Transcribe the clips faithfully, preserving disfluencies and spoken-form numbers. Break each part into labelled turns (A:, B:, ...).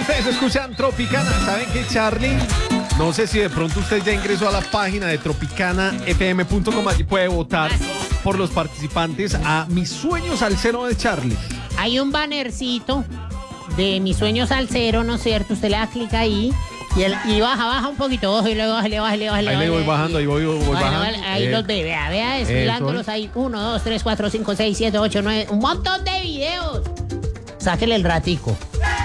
A: Ustedes escuchan Tropicana. ¿Saben qué, Charlie? No sé si de pronto usted ya ingresó a la página de tropicana f m punto com. Allí puede votar por los participantes a Mis Sueños al Cero de Charlie.
B: Hay un bannercito de Mis Sueños al Cero, ¿no es cierto? Usted le da clic ahí y, el, y baja, baja un poquito. Ojo, y luego baja, le baja, le baja, le
A: Ahí
B: baja.
A: le voy bajando, ahí voy, voy
B: Vale,
A: bajando.
B: vale, ahí
A: Eh,
B: los ve, vea, vea, desfilándolos ahí. Uno, dos, tres, cuatro, cinco, seis, siete, ocho, nueve. Un montón de videos. Sáquele el ratico.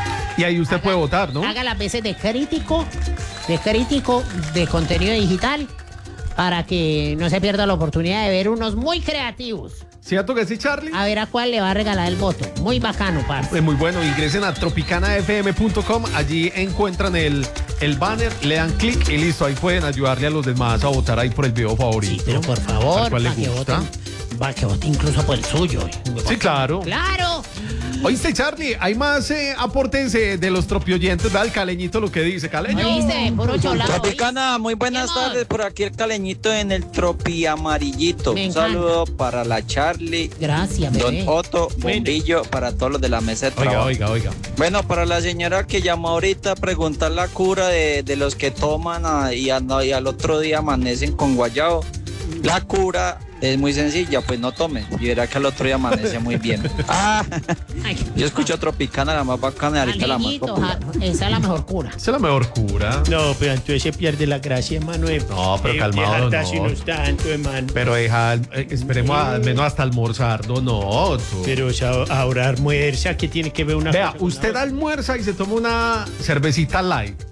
A: Y ahí usted
B: Haga-
A: puede votar, ¿no?
B: Haga las veces de crítico, de crítico de contenido digital para que no se pierda la oportunidad de ver unos muy creativos.
A: ¿Cierto que sí, Charlie?
B: A ver a cuál le va a regalar el voto. Muy bacano, parce.
A: Es muy bueno, ingresen a tropicana f m punto com, allí encuentran el, el banner, le dan clic y listo, ahí pueden ayudarle a los demás a votar ahí por el video favorito.
B: Sí, pero por favor,
A: ¿Al cual le
B: para que
A: gusta?
B: voten, para que voten incluso por el suyo.
A: Sí, claro.
B: ¡Claro!
A: Oíste, Charlie, hay más eh, aportes eh, de los tropioyentes. Ve al caleñito lo que dice, caleño.
B: ¿Oíste? Puro cholado.
C: Tropicana, muy buenas
B: ¿Qué más?
C: tardes. Por aquí el caleñito en el tropi amarillito.
B: Me
C: Un
B: encanta.
C: saludo para la Charlie,
B: Gracias,
C: Don
B: bebé.
C: Otto, Bombillo, para todos los de la mesa de
A: Oiga,
C: trabajo.
A: oiga, oiga.
C: Bueno, para la señora que llamó ahorita a preguntar la cura de, de los que toman a- y, a- y al otro día amanecen con guayabo. La cura es muy sencilla, pues no tomen. Y verá que al otro día amanece muy bien. Ah,
B: Ay,
C: yo escucho Tropicana, la más bacana, y ahorita la más
B: Aleñito,
C: popular.
B: ja, esa es la mejor cura.
A: Esa es la mejor cura.
D: No, pero entonces se pierde la gracia, hermano. de-
A: No, pero
D: de-
A: calmado,
D: de
A: no.
D: si no es tanto, hermano.
A: Pero deja, eh, esperemos a- al menos hasta almorzar. No, no. tú.
D: Pero o sea, ahora almuerza, que tiene que ver una
A: Vea,
D: cosa con
A: usted
D: la
A: almuerza y se toma una cervecita light.
D: otra?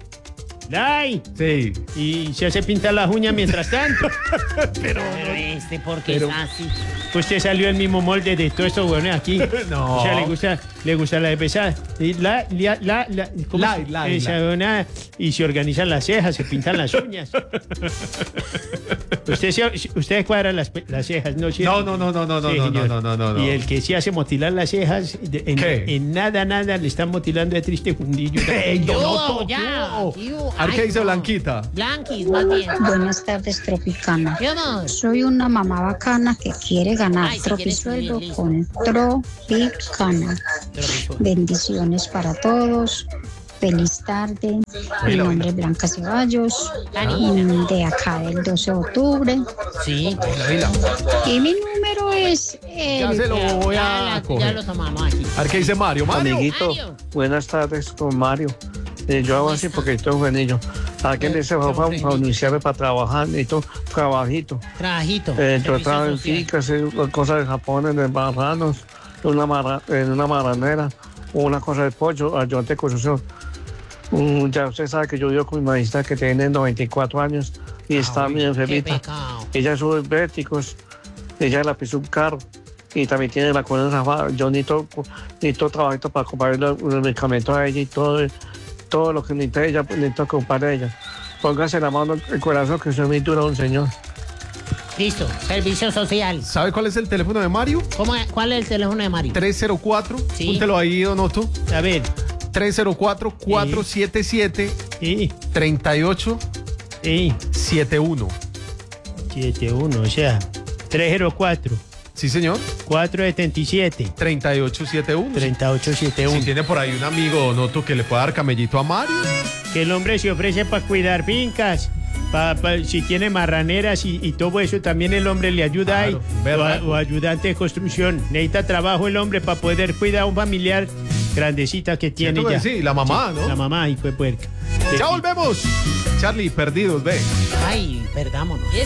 D: ¡Ay!
A: Sí.
D: Y se hace pintar las uñas mientras tanto.
B: Pero este, porque
A: Pero-
B: es así.
D: Usted salió el mismo molde de todos estos hueones aquí.
A: No.
D: O sea, le gusta, le gusta la pesada. Y la, la, la, la, ¿cómo
A: Light,
D: se-
A: light,
D: esa
A: light.
D: huevona, y se organizan las cejas, se pintan las uñas. usted, se- usted cuadra las, pe- las cejas, ¿no? ¿Cierto?
A: No, no, no, no, no,
D: Sí,
A: no, no,
D: señor.
A: no, no, no, no.
D: Y el que se hace motilar las cejas, de- en,
A: ¿Qué?
D: en nada, nada, le están motilando de triste fundillo.
A: Ey,
B: Yo,
A: don Otto,
B: ya,
A: ¿qué?
B: yo,
A: A ver qué
B: ay,
A: dice
B: no.
A: Blanquita.
B: Blanquis, más bien.
E: Buenas tardes, Tropicana.
B: ¿Qué más?
E: Soy una mamá bacana que quiere ganar
B: Ay, si quieres
E: tropisueldo
B: subir,
E: con Tropicana. Bendiciones para todos. Feliz tarde. Mi
A: Oíla,
E: nombre es Blanca Ceballos, mm, de acá del doce de octubre.
B: Sí,
E: Y mi número es
A: Ya
E: el...
A: se lo voy
B: ya,
A: a
B: la- ya
A: coger.
B: lo tomamos aquí.
A: A ver qué dice Mario. Mario.
F: Amiguito,
B: Mario.
F: buenas tardes con Mario. Eh, yo hago así porque estoy juvenil. Alguien le dice para, para anunciarme para trabajar, necesito trabajito.
B: Trabajito.
F: Eh, yo
B: servicio
F: trabajo en
B: social.
F: finca, hacer cosas de Japón, en el marranos, en una, marra- en una marranera, o una cosa de pollo, ayudante de construcción. Mm, ya usted sabe que yo vivo con mi maestra que tiene noventa y cuatro años y está muy
B: Qué
F: enfermita.
B: pecado.
F: Ella sube vértigos, ella la pisó un carro y también tiene la columna zafada. Yo necesito, necesito trabajito para comprar los, los medicamentos a ella y todo, todo lo que necesita ella, pues, necesito comprar a ella. Póngase la mano el corazón que soy muy duro, un señor.
B: Listo, servicio social.
A: ¿Sabe cuál es el teléfono de Mario?
B: ¿Cómo es? ¿Cuál es el teléfono de Mario?
A: tres cero cuatro.
B: Sí.
A: Púntelo ahí, Don Otto.
D: A ver,
A: tres cero cuatro, cuatro siete siete,
D: y,
A: tres ocho
D: y,
A: siete uno.
D: siete uno, o sea, tres cero cuatro,
A: Sí, señor.
D: cuatro siete siete,
A: tres ocho siete uno.
D: tres ocho siete
A: Si
D: uno.
A: tiene por ahí un amigo, Don Otto, que le pueda dar camellito a Mario.
D: Que el hombre se ofrece para cuidar fincas, pa- pa- si tiene marraneras y, y todo eso, también el hombre le ayuda ahí.
A: Claro,
D: O,
A: verdad.
D: a- o ayudante de construcción. Necesita trabajo el hombre para poder cuidar a un familiar grandecita que tiene
A: ¿Cierto que
D: ya.
A: sí? La mamá,
D: Sí,
A: ¿no?
D: La mamá y fue puerca.
A: Ya volvemos. Charlie, perdidos, ve.
B: Ay, perdámonos.